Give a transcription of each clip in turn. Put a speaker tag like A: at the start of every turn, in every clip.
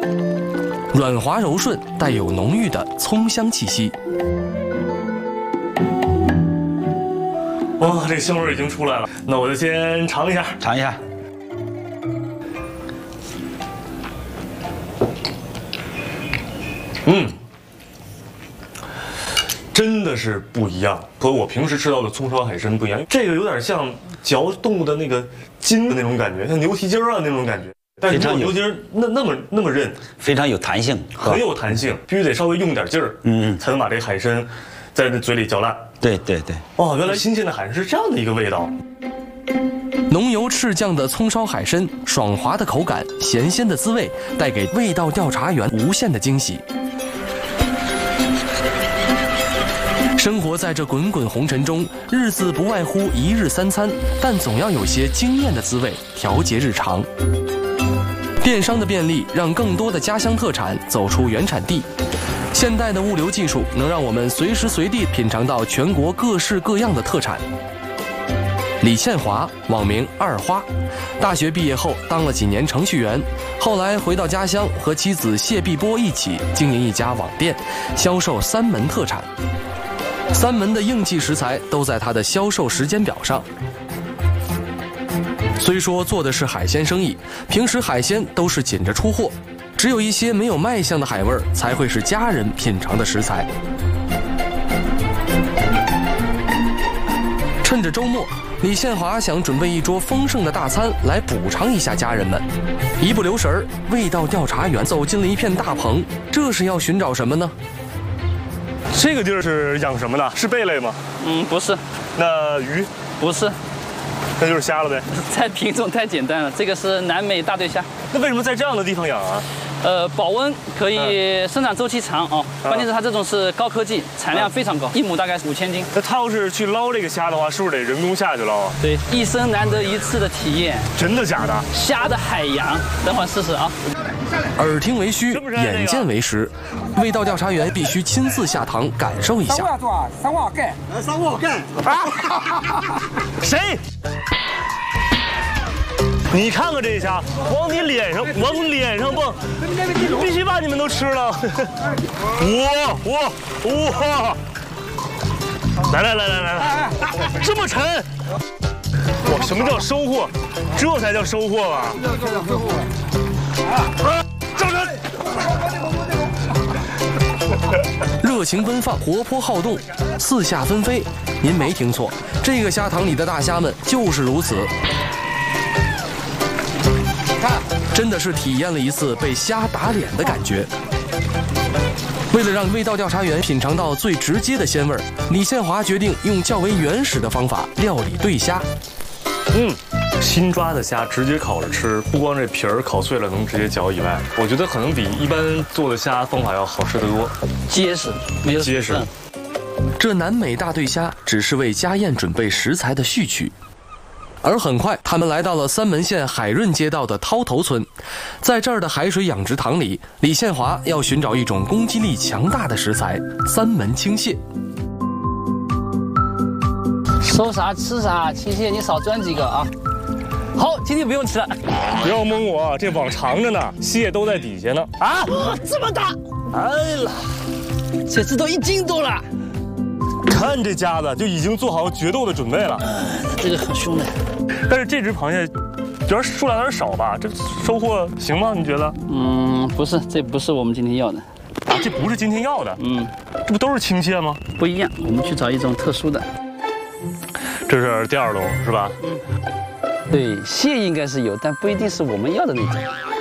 A: 软滑柔顺，带有浓郁的葱香气息。
B: 哇，这个香味已经出来了，那我就先尝一下，
C: 尝一下。
B: 真的是不一样，和我平时吃到的葱烧海参不一样。这个有点像嚼动物的那个筋的那种感觉，像牛蹄筋啊那种感觉。但是牛蹄筋那么韧，
C: 非常有弹性，
B: 很有弹性，必须得稍微用点劲儿，才能把这个海参在这嘴里嚼烂。
C: 对对对。
B: 哦，原来新鲜的海参是这样的一个味道。
A: 浓油赤酱的葱烧海参，爽滑的口感，咸鲜的滋味，带给味道调查员无限的惊喜。生活在这滚滚红尘中，日子不外乎一日三餐，但总要有些惊艳的滋味调节日常。电商的便利让更多的家乡特产走出原产地，现代的物流技术能让我们随时随地品尝到全国各式各样的特产。李宪华，网名二花，大学毕业后当了几年程序员，后来回到家乡和妻子谢碧波一起经营一家网店，销售三门特产。三门的应季食材都在他的销售时间表上。虽说做的是海鲜生意，平时海鲜都是紧着出货，只有一些没有卖相的海味才会是家人品尝的食材。趁着周末，李宪华想准备一桌丰盛的大餐来补偿一下家人们。一不留神儿，味道调查员走进了一片大棚，这是要寻找什么呢？
B: 这个地儿是养什么的？是贝类吗？
D: 不是。
B: 那鱼？
D: 不是。
B: 那就是虾了呗。
D: 这品种太简单了，这个是南美大对虾。
B: 那为什么在这样的地方养啊？
D: 保温可以生产周期长哦，关键是它这种是高科技，产量非常高，一亩大概5000斤。
B: 那他要是去捞这个虾的话，是不是得人工下去捞啊？
D: 对，一生难得一次的体验。
B: 真的假的？
D: 虾的海洋，等会儿试试啊。
A: 耳听为虚，眼见为实，味道调查员必须亲自下塘感受一下。
E: 三瓦盖。
B: 谁？你看看这虾，往你脸上蹦，必须把你们都吃了。哇！来，这么沉！哇，什么叫收获？这才叫收获吧！上人！
A: 热情奔放，活泼好动，四下纷飞。您没听错，这个虾塘里的大虾们就是如此。真的是体验了一次被虾打脸的感觉。为了让味道调查员品尝到最直接的鲜味儿，李宪华决定用较为原始的方法料理对虾。
B: 新抓的虾直接烤着吃，不光这皮儿烤碎了能直接嚼以外，我觉得可能比一般做的虾方法要好吃得多，
D: 结实，没有
B: 结实。
A: 这南美大对虾只是为家宴准备食材的序曲。而很快，他们来到了三门县海润街道的涛头村，在这儿的海水养殖塘里，李宪华要寻找一种攻击力强大的食材——三门青蟹。
D: 收啥吃啥，青蟹你少钻几个啊！好，今天不用吃了。
B: 不要蒙我，这网长着呢，蟹都在底下呢。啊，
D: 这么大！
B: 哎呀，
D: 这只都1斤多了。
B: 看这家子就已经做好决斗的准备了。
D: 这个很凶的。
B: 但是这只螃蟹数量有点少吧？这收获行吗？你觉得？
D: 不是，这不是我们今天要的。
B: 啊，这不是今天要的。这不都是青蟹吗？
D: 不一样，我们去找一种特殊的。
B: 这是第二笼是吧？
D: 对，蟹应该是有，但不一定是我们要的那种。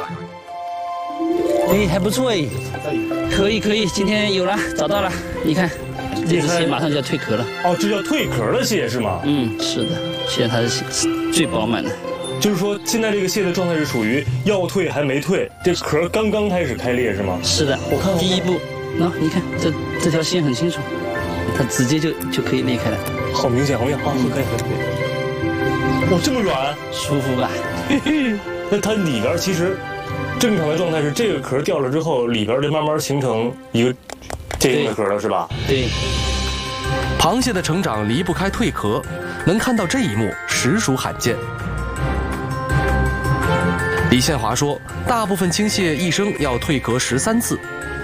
D: 哎，还不错哎，可以，今天有了，找到了，你看。这只蟹马上就要蜕壳了。
B: 哦，这叫蜕壳的蟹是吗？
D: 是的，现在它是最饱满的。
B: 就是说，现在这个蟹的状态是属于要蜕还没蜕，这壳刚刚开始开裂是吗？
D: 是的，我看第一步，你看这条线很清楚，它直接就可以裂开了。
B: 好明显，好明显，可以。哇，这么软，
D: 舒服吧？
B: 那它里边其实正常的状态是这个壳掉了之后，里边就慢慢形成一个坚硬的壳了，是吧？
D: 对。
A: 螃蟹的成长离不开蜕壳，能看到这一幕实属罕见。 李宪华说，大部分青蟹一生要蜕壳13次。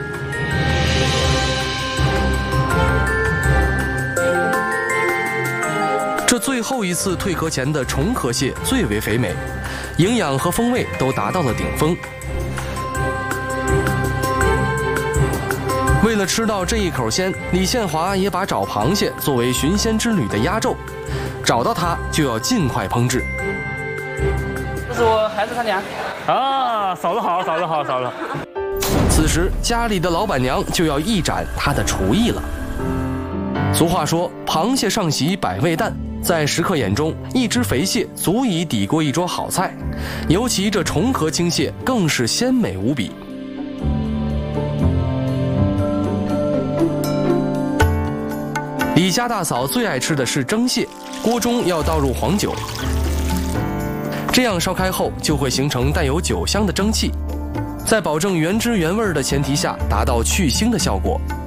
A: 这最后一次蜕壳前的重壳蟹最为肥美，营养和风味都达到了顶峰。为了吃到这一口鲜，李宪华也把找螃蟹作为寻鲜之旅的压轴，找到它就要尽快烹制。
D: 这是我孩子他娘。
B: 啊，嫂子好，嫂子好，嫂子好。
A: 此时家里的老板娘就要一展她的厨艺了。俗话说，螃蟹上席百味淡，在食客眼中，一只肥蟹足以抵过一桌好菜，尤其这重壳青蟹更是鲜美无比。李家大嫂最爱吃的是蒸蟹，锅中要倒入黄酒，这样烧开后就会形成带有酒香的蒸汽，在保证原汁原味的前提下，达到去腥的效果。